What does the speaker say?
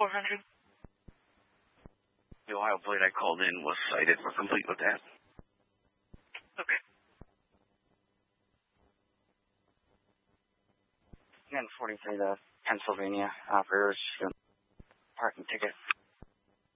400. The Ohio plate I called in was cited. We're complete with that. Okay. Again, 43, the Pennsylvania operators, parking ticket.